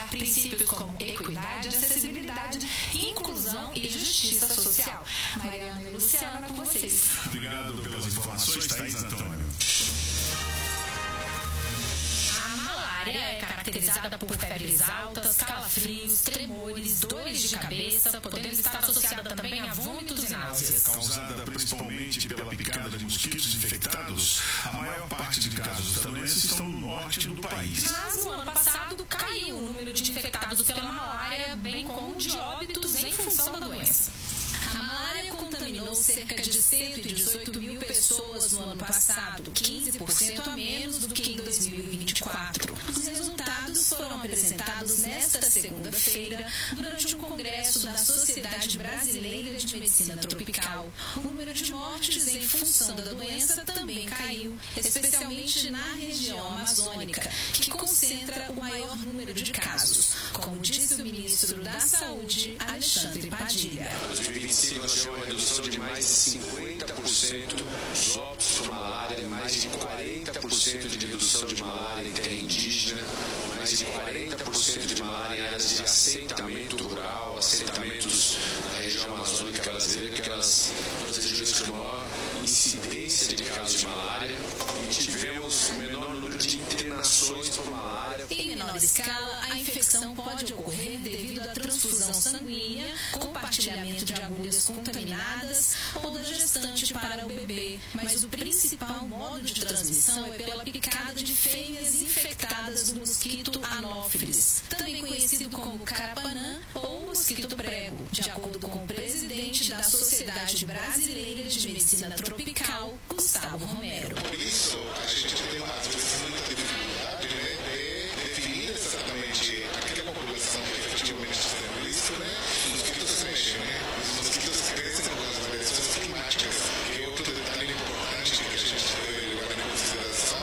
assegurar princípios como equidade, acessibilidade, inclusão e justiça social. Mariana e Luciana, com vocês. Obrigado pelas informações, Thaís Antônio. A malária é caracterizada por febres altas, calafrios, tremores, dores de cabeça, podendo estar associada também a vômitos e náuseas. Causada principalmente pela picada de mosquitos infectados, a maior parte de casos da doença estão no norte do país. Mas no ano passado caiu o número de infectados pela malária, bem como de óbitos em função da doença. A malária contaminou cerca de 118 mil pessoas no ano passado, 15% a menos do que em 2024. Os resultados foram apresentados nesta segunda-feira durante um congresso da Sociedade Brasileira de Medicina Tropical. O número de mortes em função da doença também caiu, especialmente na região amazônica, que concentra o maior número de casos, como disse o ministro da Saúde, Alexandre Padilha. 2025 nós tivemos uma redução de mais de 50% dos óbitos por malária, mais de 40% de redução de malária em terra indígena, mais de 40% de malária em áreas de assentamento rural, assentamentos da região amazônica brasileira, que todas as regiões com maior incidência de casos de malária, e tivemos o menor número de internações por malária. Em menor escala, a infecção pode ocorrer devido à transfusão sanguínea, compartilhamento de agulhas contaminadas ou da gestante para o bebê, mas o principal modo de transmissão é pela picada de fêmeas infectadas do mosquito Anófeles, também conhecido como carapanã ou mosquito prego, de acordo com o presidente da Sociedade Brasileira de Medicina Tropical, Gustavo Romero. Por isso, a gente tem às vezes muita dificuldade de definir exatamente aquela população que efetivamente está tendo isso, Os mosquitos se mexem, Os mosquitos crescem com as variações climáticas, que é outro detalhe importante que a gente deve levar em consideração,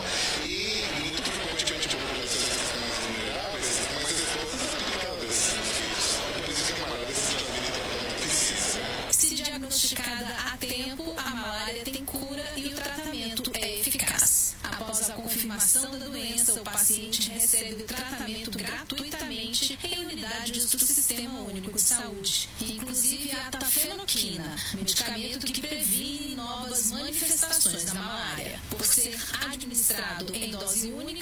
e muito frequentemente populações que estão mais vulneráveis estão mais expostas à picada desses mosquitos. Por isso que a malária se transmite precisa. Se diagnosticada a tempo, a malária tem cura e o tratamento é eficaz. Após a confirmação da doença, o paciente recebe o tratamento gratuitamente em unidades do Sistema Único de Saúde, inclusive a tafenoquina, medicamento que previne novas manifestações da malária. Por ser administrado em dose única,